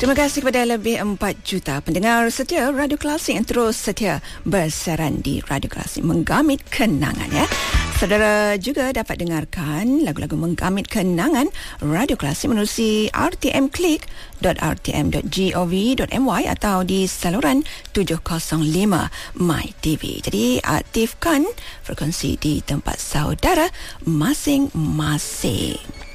Terima kasih kepada lebih 4 juta pendengar setia Radio Klasik yang terus setia bersiaran di Radio Klasik Menggamit Kenangan ya. Saudara juga dapat dengarkan lagu-lagu menggamit kenangan Radio Klasik menerusi rtmclick.rtm.gov.my atau di saluran 705 MyTV. Jadi aktifkan frekuensi di tempat saudara masing-masing.